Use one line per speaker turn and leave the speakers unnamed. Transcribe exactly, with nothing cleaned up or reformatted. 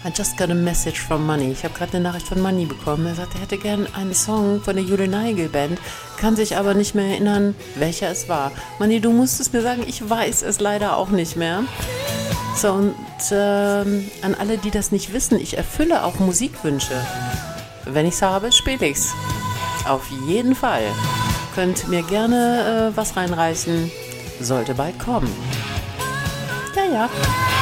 I just got a message from Money. Ich habe gerade eine Nachricht von Money bekommen. Er sagt, er hätte gern einen Song von der Jule Neigel Band, kann sich aber nicht mehr erinnern, welcher es war. Money, du musst es mir sagen, ich weiß es leider auch nicht mehr. So, und ähm, an alle, die das nicht wissen, ich erfülle auch Musikwünsche. Wenn ich's habe, spiele ich's. Auf jeden Fall. Könnt mir gerne äh, was reinreichen. Sollte bald kommen. Ja, ja.